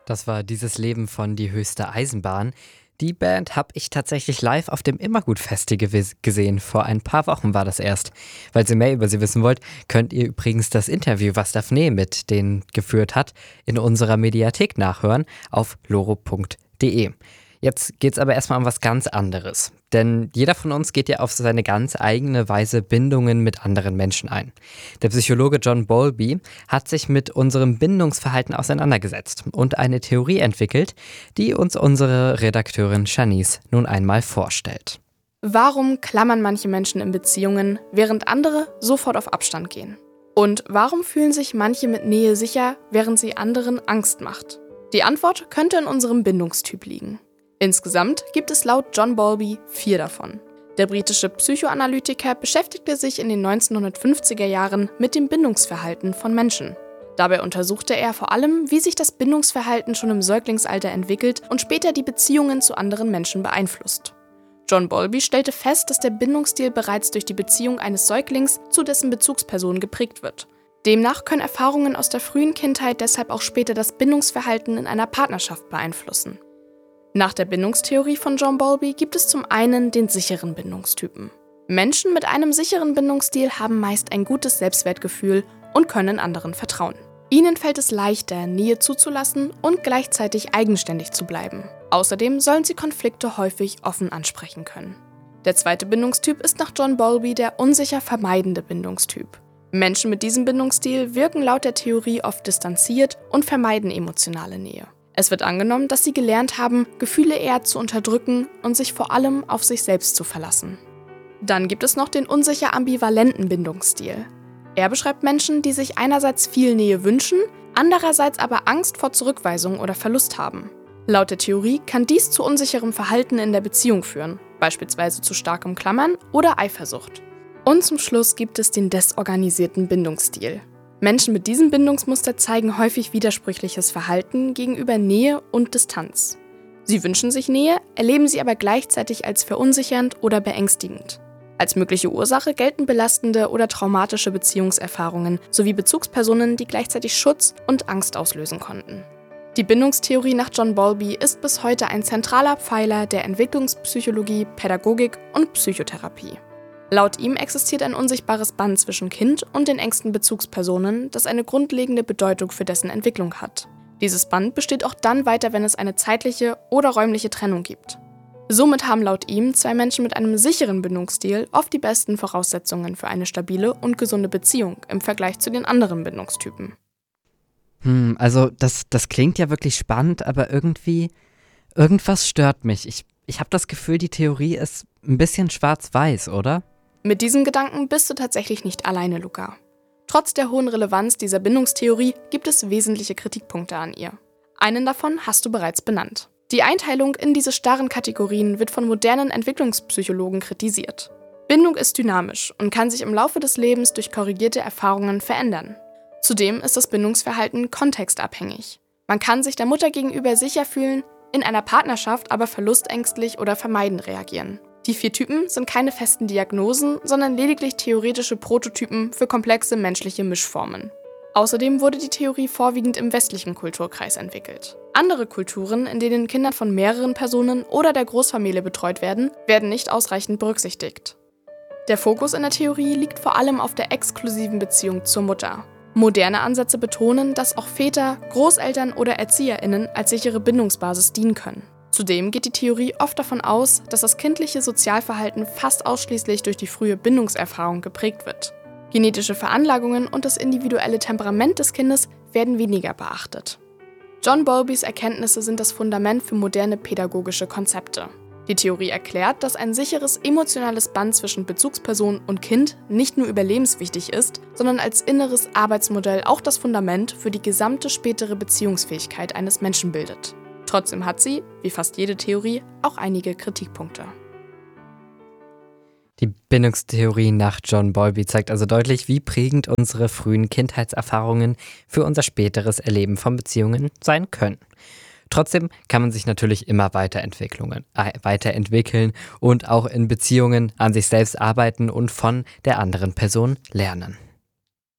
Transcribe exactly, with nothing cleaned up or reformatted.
Das war „Dieses Leben“ von „Die höchste Eisenbahn“. Die Band habe ich tatsächlich live auf dem Immergut-Festival gew- gesehen. Vor ein paar Wochen war das erst. Falls ihr mehr über sie wissen wollt, könnt ihr übrigens das Interview, was Daphne mit denen geführt hat, in unserer Mediathek nachhören auf loro punkt de. Jetzt geht's aber erstmal um was ganz anderes. Denn jeder von uns geht ja auf seine ganz eigene Weise Bindungen mit anderen Menschen ein. Der Psychologe John Bowlby hat sich mit unserem Bindungsverhalten auseinandergesetzt und eine Theorie entwickelt, die uns unsere Redakteurin Shanice nun einmal vorstellt. Warum klammern manche Menschen in Beziehungen, während andere sofort auf Abstand gehen? Und warum fühlen sich manche mit Nähe sicher, während sie anderen Angst macht? Die Antwort könnte in unserem Bindungstyp liegen. Insgesamt gibt es laut John Bowlby vier davon. Der britische Psychoanalytiker beschäftigte sich in den neunzehnhundertfünfziger Jahren mit dem Bindungsverhalten von Menschen. Dabei untersuchte er vor allem, wie sich das Bindungsverhalten schon im Säuglingsalter entwickelt und später die Beziehungen zu anderen Menschen beeinflusst. John Bowlby stellte fest, dass der Bindungsstil bereits durch die Beziehung eines Säuglings zu dessen Bezugsperson geprägt wird. Demnach können Erfahrungen aus der frühen Kindheit deshalb auch später das Bindungsverhalten in einer Partnerschaft beeinflussen. Nach der Bindungstheorie von John Bowlby gibt es zum einen den sicheren Bindungstypen. Menschen mit einem sicheren Bindungsstil haben meist ein gutes Selbstwertgefühl und können anderen vertrauen. Ihnen fällt es leichter, Nähe zuzulassen und gleichzeitig eigenständig zu bleiben. Außerdem sollen sie Konflikte häufig offen ansprechen können. Der zweite Bindungstyp ist nach John Bowlby der unsicher vermeidende Bindungstyp. Menschen mit diesem Bindungsstil wirken laut der Theorie oft distanziert und vermeiden emotionale Nähe. Es wird angenommen, dass sie gelernt haben, Gefühle eher zu unterdrücken und sich vor allem auf sich selbst zu verlassen. Dann gibt es noch den unsicher ambivalenten Bindungsstil. Er beschreibt Menschen, die sich einerseits viel Nähe wünschen, andererseits aber Angst vor Zurückweisung oder Verlust haben. Laut der Theorie kann dies zu unsicherem Verhalten in der Beziehung führen, beispielsweise zu starkem Klammern oder Eifersucht. Und zum Schluss gibt es den desorganisierten Bindungsstil. Menschen mit diesem Bindungsmuster zeigen häufig widersprüchliches Verhalten gegenüber Nähe und Distanz. Sie wünschen sich Nähe, erleben sie aber gleichzeitig als verunsichernd oder beängstigend. Als mögliche Ursache gelten belastende oder traumatische Beziehungserfahrungen sowie Bezugspersonen, die gleichzeitig Schutz und Angst auslösen konnten. Die Bindungstheorie nach John Bowlby ist bis heute ein zentraler Pfeiler der Entwicklungspsychologie, Pädagogik und Psychotherapie. Laut ihm existiert ein unsichtbares Band zwischen Kind und den engsten Bezugspersonen, das eine grundlegende Bedeutung für dessen Entwicklung hat. Dieses Band besteht auch dann weiter, wenn es eine zeitliche oder räumliche Trennung gibt. Somit haben laut ihm zwei Menschen mit einem sicheren Bindungsstil oft die besten Voraussetzungen für eine stabile und gesunde Beziehung im Vergleich zu den anderen Bindungstypen. Hm, also das, das klingt ja wirklich spannend, aber irgendwie, irgendwas stört mich. Ich, ich habe das Gefühl, die Theorie ist ein bisschen schwarz-weiß, oder? Mit diesem Gedanken bist du tatsächlich nicht alleine, Luca. Trotz der hohen Relevanz dieser Bindungstheorie gibt es wesentliche Kritikpunkte an ihr. Einen davon hast du bereits benannt. Die Einteilung in diese starren Kategorien wird von modernen Entwicklungspsychologen kritisiert. Bindung ist dynamisch und kann sich im Laufe des Lebens durch korrigierte Erfahrungen verändern. Zudem ist das Bindungsverhalten kontextabhängig. Man kann sich der Mutter gegenüber sicher fühlen, in einer Partnerschaft aber verlustängstlich oder vermeidend reagieren. Die vier Typen sind keine festen Diagnosen, sondern lediglich theoretische Prototypen für komplexe menschliche Mischformen. Außerdem wurde die Theorie vorwiegend im westlichen Kulturkreis entwickelt. Andere Kulturen, in denen Kinder von mehreren Personen oder der Großfamilie betreut werden, werden nicht ausreichend berücksichtigt. Der Fokus in der Theorie liegt vor allem auf der exklusiven Beziehung zur Mutter. Moderne Ansätze betonen, dass auch Väter, Großeltern oder ErzieherInnen als sichere Bindungsbasis dienen können. Zudem geht die Theorie oft davon aus, dass das kindliche Sozialverhalten fast ausschließlich durch die frühe Bindungserfahrung geprägt wird. Genetische Veranlagungen und das individuelle Temperament des Kindes werden weniger beachtet. John Bowlbys Erkenntnisse sind das Fundament für moderne pädagogische Konzepte. Die Theorie erklärt, dass ein sicheres emotionales Band zwischen Bezugsperson und Kind nicht nur überlebenswichtig ist, sondern als inneres Arbeitsmodell auch das Fundament für die gesamte spätere Beziehungsfähigkeit eines Menschen bildet. Trotzdem hat sie, wie fast jede Theorie, auch einige Kritikpunkte. Die Bindungstheorie nach John Bowlby zeigt also deutlich, wie prägend unsere frühen Kindheitserfahrungen für unser späteres Erleben von Beziehungen sein können. Trotzdem kann man sich natürlich immer weiterentwickeln, äh, weiterentwickeln und auch in Beziehungen an sich selbst arbeiten und von der anderen Person lernen.